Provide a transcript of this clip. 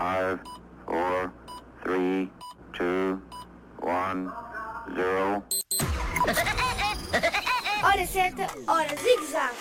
5, 4, 3, 2, 1, 0. Hora certa, hora zig-zag.